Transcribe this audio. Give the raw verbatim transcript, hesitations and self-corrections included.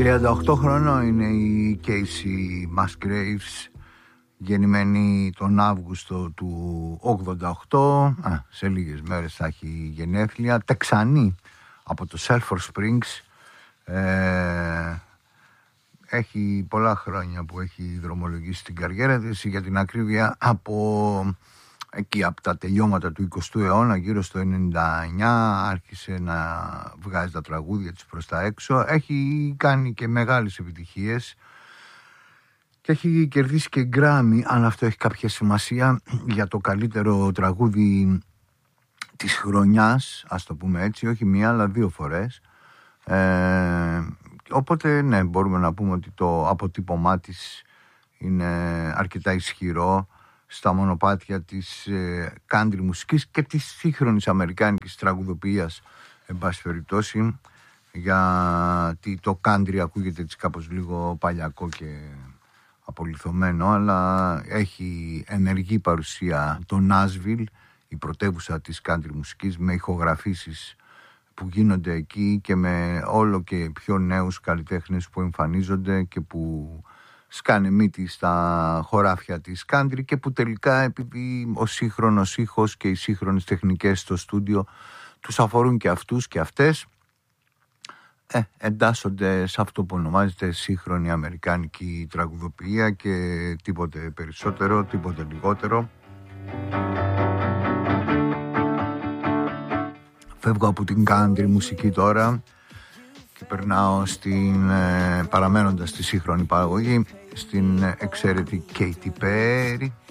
τριάντα οκτώ χρονών είναι η Casey Musgraves, γεννημένη τον Αύγουστο του ογδόντα οκτώ. Α, σε λίγες μέρες θα έχει γενέθλια. Τεξανή από το Sulphur Springs. ε, Έχει πολλά χρόνια που έχει δρομολογήσει την καριέρα της, για την ακρίβεια από εκεί από τα τελειώματα του εικοστού αιώνα, γύρω στο ενενήντα εννιά άρχισε να βγάζει τα τραγούδια της προς τα έξω. Έχει κάνει και μεγάλες επιτυχίες και έχει κερδίσει και Γκράμι, αν αυτό έχει κάποια σημασία, για το καλύτερο τραγούδι της χρονιάς, ας το πούμε έτσι, όχι μία αλλά δύο φορές. ε, Οπότε ναι, μπορούμε να πούμε ότι το αποτύπωμά της είναι αρκετά ισχυρό στα μονοπάτια της ε, country μουσικής και της σύγχρονης αμερικάνικης τραγουδοποιίας, εν πάση περιπτώσει, γιατί το country ακούγεται έτσι κάπως λίγο παλιακό και απολιθωμένο, αλλά έχει ενεργή παρουσία το Nashville, η πρωτεύουσα της country μουσικής, με ηχογραφήσεις που γίνονται εκεί και με όλο και πιο νέους καλλιτέχνες που εμφανίζονται και που σκάνε μύτη στα χωράφια της country και που τελικά, επειδή ο σύγχρονος ήχος και οι σύγχρονες τεχνικές στο στούντιο τους αφορούν και αυτούς και αυτές, ε, εντάσσονται σε αυτό που ονομάζεται σύγχρονη αμερικάνικη τραγουδοποιία και τίποτε περισσότερο, τίποτε λιγότερο. Φεύγω από την country μουσική τώρα και περνάω στην, ε, παραμένοντας στη σύγχρονη παραγωγή, στην εξαίρετη Katy Perry.